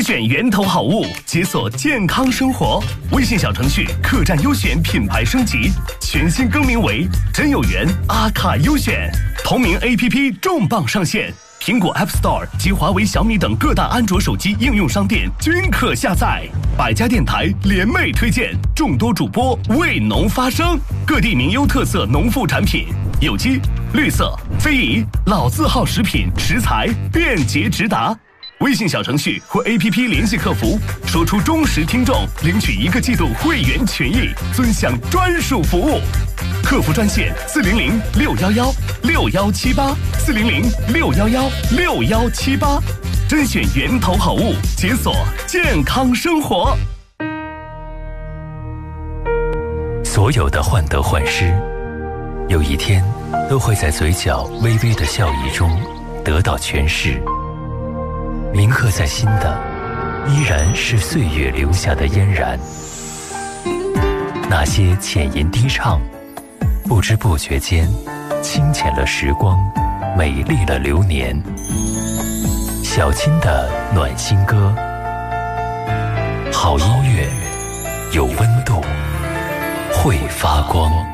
甄选源头好物，解锁健康生活。微信小程序客栈优选品牌升级，全新更名为真有缘阿卡优选。同名 APP 重磅上线，苹果 App Store 及华为、小米等各大安卓手机应用商店均可下载。百家电台联袂推荐，众多主播为农发声，各地名优特色农副产品，有机、绿色、非遗、老字号食品食材便捷直达。微信小程序或 APP 联系客服，说出忠实听众，领取1个季度会员权益，尊享专属服务。客服专线400-611-6178，400-611-6178，甄选源头好物，解锁健康生活。 所有的患得患失，有一天都会在嘴角微微的笑意中得到诠释。铭刻在心的，依然是岁月留下的嫣然。那些浅吟低唱，不知不觉间，清浅了时光，美丽了流年。小青的暖心歌，好音乐，有温度，会发光。